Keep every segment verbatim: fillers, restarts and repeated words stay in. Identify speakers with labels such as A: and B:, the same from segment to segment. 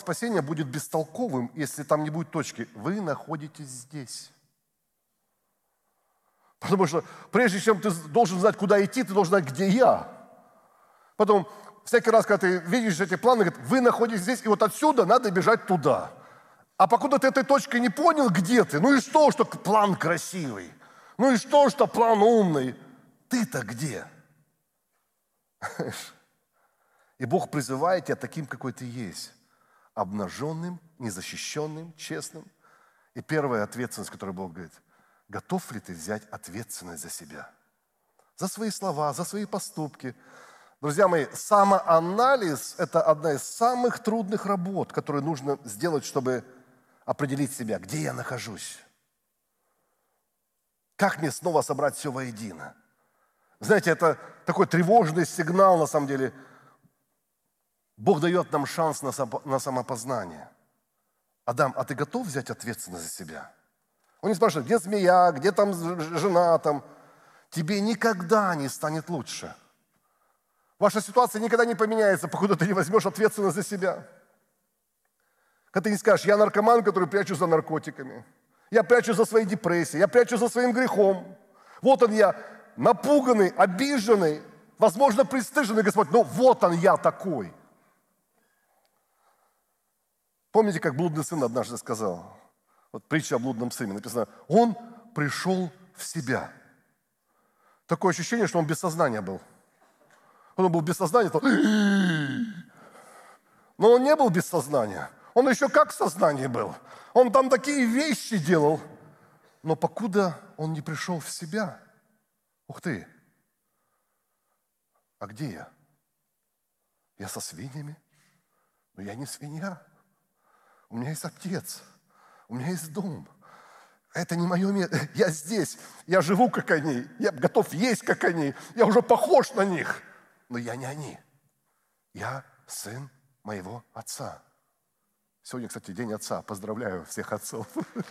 A: спасения будет бестолковым, если там не будет точки. Вы находитесь здесь. Потому что прежде чем ты должен знать, куда идти, ты должен знать, где я. Потом всякий раз, когда ты видишь эти планы, говорит, вы находитесь здесь, и вот отсюда надо бежать туда. А покуда ты этой точкой не понял, где ты, ну и что, что план красивый? Ну и что, что план умный? Ты-то где? И Бог призывает тебя таким, какой ты есть. Обнаженным, незащищенным, честным. И первая ответственность, которую Бог говорит, готов ли ты взять ответственность за себя? За свои слова, за свои поступки. Друзья мои, самоанализ – это одна из самых трудных работ, которую нужно сделать, чтобы определить себя, где я нахожусь. Как мне снова собрать все воедино? Знаете, это такой тревожный сигнал, на самом деле. Бог дает нам шанс на самопознание. Адам, а ты готов взять ответственность за себя? Он не спрашивает, где змея, где там жена, там. Тебе никогда не станет лучше. Ваша ситуация никогда не поменяется, покуда ты не возьмешь ответственность за себя. Когда ты не скажешь, я наркоман, который прячу за наркотиками. Я прячу за своей депрессией, я прячу за своим грехом. Вот он я, напуганный, обиженный, возможно, пристыженный, Господь, но вот он я такой. Помните, как блудный сын однажды сказал? Вот притча о блудном сыне написано, он пришел в себя. Такое ощущение, что он без сознания был. Он был без сознания, то... но он не был без сознания. Он еще как в сознании был. Он там такие вещи делал. Но покуда он не пришел в себя, ух ты, а где я? Я со свиньями? Но я не свинья. У меня есть отец, у меня есть дом. Это не мое место. Я здесь, я живу, как они. Я готов есть, как они. Я уже похож на них. Но я не они. Я сын моего отца. Сегодня, кстати, день отца. Поздравляю всех отцов.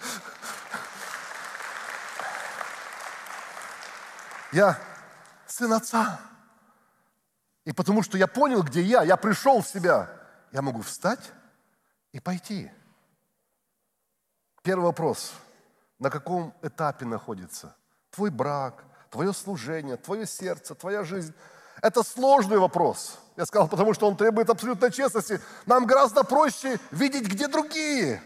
A: Я сын отца. И потому что я понял, где я, я пришел в себя, я могу встать и пойти. Первый вопрос. На каком этапе находится твой брак, твое служение, твое сердце, твоя жизнь? Это сложный вопрос. Я сказал, потому что он требует абсолютной честности. Нам гораздо проще видеть, где другие.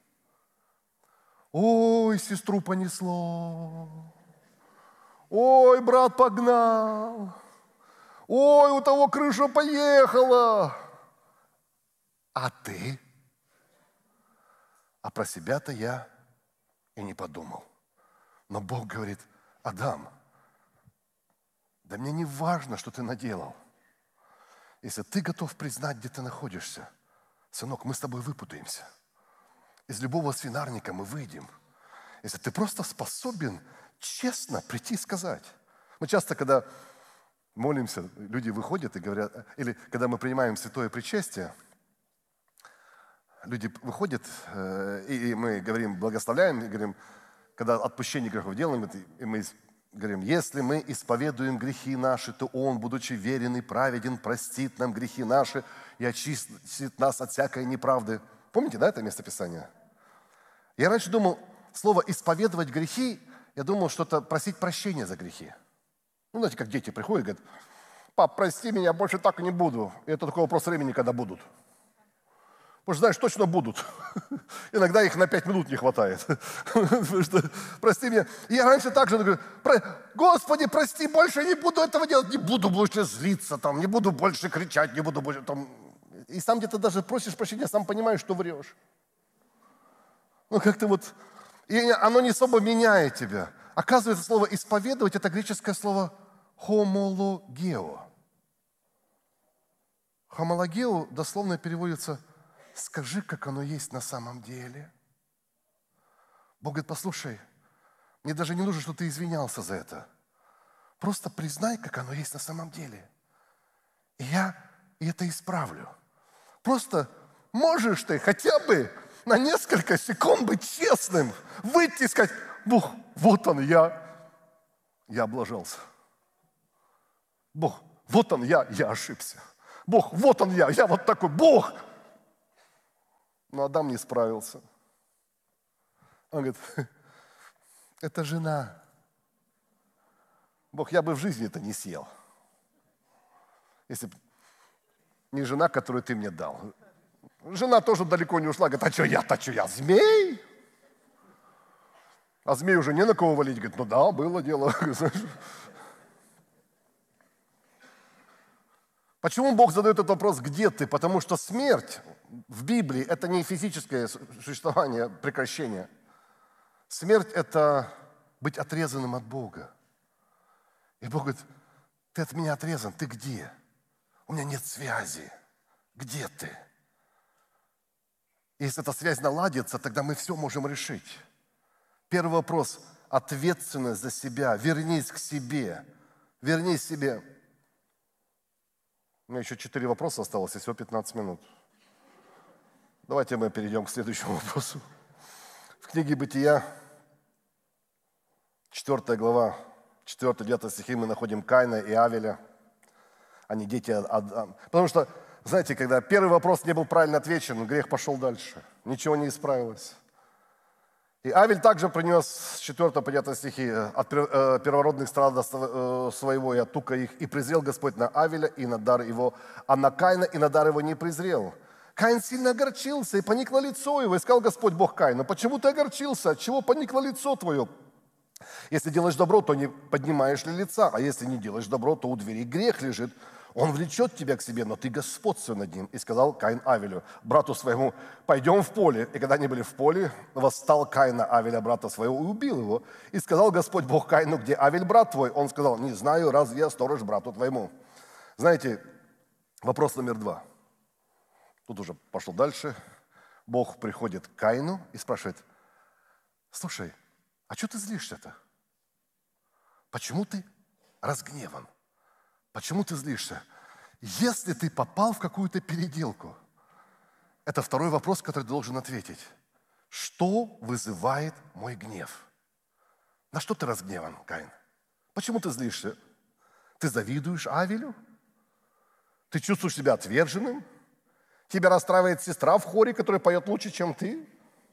A: Ой, сестру понесло. Ой, брат погнал. Ой, у того крыша поехала. А ты? А про себя-то я и не подумал. Но Бог говорит, Адам, да мне не важно, что ты наделал. Если ты готов признать, где ты находишься, сынок, мы с тобой выпутаемся. Из любого свинарника мы выйдем. Если ты просто способен честно прийти и сказать. Мы часто, когда молимся, люди выходят и говорят, или когда мы принимаем святое причастие, люди выходят, и мы говорим, благословляем, и говорим, когда отпущение грехов делаем, и мы говорим, если мы исповедуем грехи наши, то Он, будучи верен и праведен, простит нам грехи наши и очистит нас от всякой неправды. Помните, да, это местописание? Я раньше думал, слово «исповедовать грехи», я думал, что это просить прощения за грехи. Ну, знаете, как дети приходят и говорят, пап, прости меня, больше так и не буду. И это такой вопрос времени, когда будут. Потому что, знаешь, точно будут. Иногда их на пять минут не хватает. Потому что, прости меня. И я раньше так же говорю, Господи, прости, больше не буду этого делать. Не буду больше злиться, там, не буду больше кричать, не буду больше там. И сам где-то даже просишь прощения, сам понимаешь, что врешь. Ну, как-то вот... И оно не особо меняет тебя. Оказывается, слово «исповедовать» — это греческое слово «хомологео». Хомологео дословно переводится «скажи, как оно есть на самом деле». Бог говорит, послушай, мне даже не нужно, чтобы ты извинялся за это. Просто признай, как оно есть на самом деле. И я и это исправлю. Просто можешь ты хотя бы на несколько секунд быть честным, выйти и сказать, Бог, вот он я, я облажался. Бог, вот он я, я ошибся. Бог, вот он я, я вот такой, Бог. Но Адам не справился. Он говорит, это жена. Бог, я бы в жизни это не съел, если бы не жена, которую ты мне дал. Жена тоже далеко не ушла. Говорит, а что я, а что я, змей? А змей уже не на кого валить. Говорит, ну да, было дело. Почему Бог задает этот вопрос, где ты? Потому что смерть в Библии – это не физическое существование, прекращение. Смерть – это быть отрезанным от Бога. И Бог говорит, ты от меня отрезан, ты где? У меня нет связи. Где ты? Если эта связь наладится, тогда мы все можем решить. Первый вопрос – ответственность за себя. Вернись к себе. Вернись к себе. У меня еще четыре вопроса осталось, и всего пятнадцать минут. Давайте мы перейдем к следующему вопросу. В книге «Бытия», четвёртая глава, четвёртый-девятый стихи, мы находим Каина и Авеля. Они дети Адама. Потому что, знаете, когда первый вопрос не был правильно отвечен, грех пошел дальше. Ничего не исправилось. И Авель также принес с четвёртого по девятый стихи от первородных стада своего и от тука их. И презрел Господь на Авеля и на дар его, а на Каина и на дар его не презрел. Каин сильно огорчился, и поникло лицо его. И сказал Господь Бог Каину, почему ты огорчился? От чего поникло лицо твое? Если делаешь добро, то не поднимаешь ли лица, а если не делаешь добро, то у двери грех лежит. Он влечет тебя к себе, но ты господствуй над ним. И сказал Каин Авелю, брату своему, пойдем в поле. И когда они были в поле, восстал Каин на Авеля, брата своего, и убил его. И сказал Господь Бог Каину, где Авель, брат твой? Он сказал, не знаю, разве я сторож брату твоему? Знаете, вопрос номер два. Тут уже пошел дальше. Бог приходит к Каину и спрашивает, слушай, а что ты злишься-то? Почему ты разгневан? Почему ты злишься? Если ты попал в какую-то переделку, это второй вопрос, который ты должен ответить. Что вызывает мой гнев? На что ты разгневан, Каин? Почему ты злишься? Ты завидуешь Авелю? Ты чувствуешь себя отверженным? Тебя расстраивает сестра в хоре, которая поет лучше, чем ты?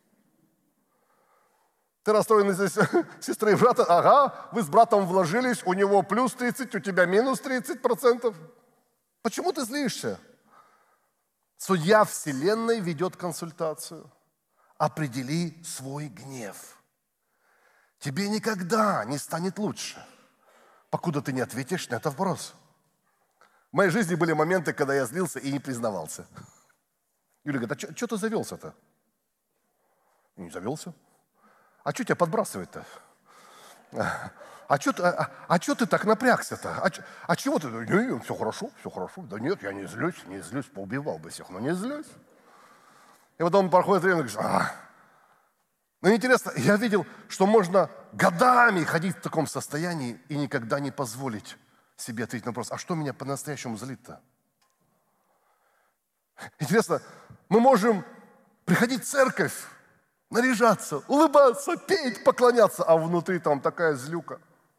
A: Ты расстроен из-за сестры и брата? Ага, вы с братом вложились, у него плюс тридцать, у тебя минус тридцать процентов. Почему ты злишься? Судья Вселенной ведет консультацию. Определи свой гнев. Тебе никогда не станет лучше, покуда ты не ответишь на этот вопрос. В моей жизни были моменты, когда я злился и не признавался. Юля говорит, а что ты завелся-то? Не завелся. А что тебя подбрасывает-то? А что а, а ты так напрягся-то? А, а чего ты? Не, все хорошо, все хорошо. Да нет, я не злюсь, не злюсь, поубивал бы всех, но не злюсь. И потом проходит время, и говоришь, а. Ну интересно, я видел, что можно годами ходить в таком состоянии и никогда не позволить себе ответить на вопрос, а что меня по-настоящему злит-то? Интересно, мы можем приходить в церковь, наряжаться, улыбаться, петь, поклоняться, а внутри там такая злюка.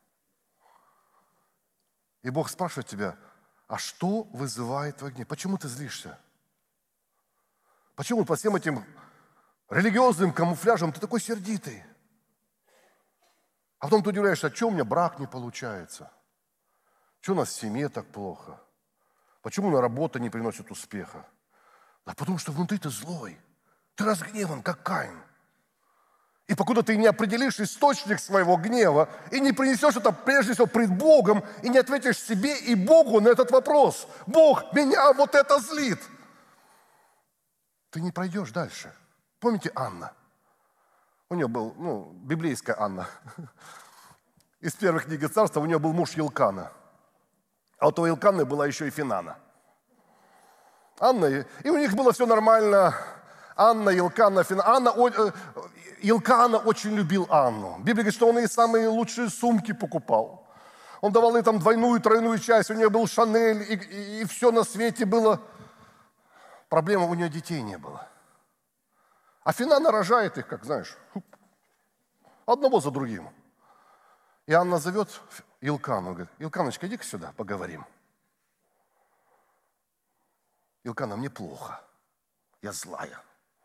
A: И Бог спрашивает тебя, а что вызывает твой гнев? Почему ты злишься? Почему по всем этим религиозным камуфляжам ты такой сердитый? А потом ты удивляешься, а что у меня брак не получается? Что у нас в семье так плохо? Почему на работа не приносит успеха? Да потому что внутри ты злой. Ты разгневан, как Каин. И покуда ты не определишь источник своего гнева и не принесешь это прежде всего пред Богом и не ответишь себе и Богу на этот вопрос, Бог, меня вот это злит, ты не пройдешь дальше. Помните Анна? У нее был, ну, библейская Анна. Из первой книги Царства у нее был муж Елкана. А у того Елканы была еще и Финана. Анна, и у них было все нормально. Анна, Елкана, Финана. Анна, Елкана очень любил Анну. Библия говорит, что он ей самые лучшие сумки покупал. Он давал ей там двойную, тройную часть. У нее был Шанель, и, и, и все на свете было. Проблема, у нее детей не было. А Финана рожает их, как знаешь, одного за другим. И Анна зовет Илкану, говорит, Илканочка, иди-ка сюда, поговорим. Илкана, мне плохо, я злая.